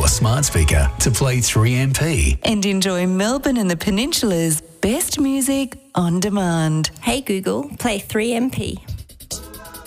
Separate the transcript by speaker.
Speaker 1: smart speaker to play 3MP.
Speaker 2: And enjoy Melbourne and the Peninsula's best music on demand.
Speaker 3: Hey Google, play 3MP.